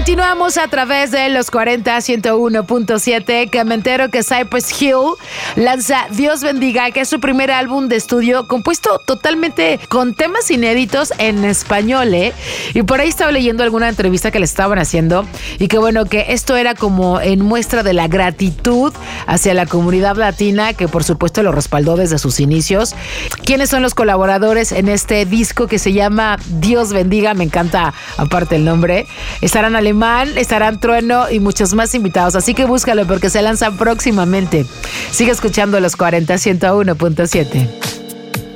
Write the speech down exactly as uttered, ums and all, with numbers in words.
Continuamos a través de los cuarenta, ciento uno punto siete, que me entero que Cypress Hill lanza Dios Bendiga, que es su primer álbum de estudio compuesto totalmente con temas inéditos en español, ¿eh? Y por ahí estaba leyendo alguna entrevista que le estaban haciendo y que bueno, que esto era como en muestra de la gratitud hacia la comunidad latina, que por supuesto lo respaldó desde sus inicios. ¿Quiénes son los colaboradores en este disco que se llama Dios Bendiga? Me encanta aparte el nombre. Estarán Alemán, estarán Trueno y muchos más invitados, así que búscalo porque se lanza próximamente. Sigue escuchando los cuarenta, ciento uno punto siete.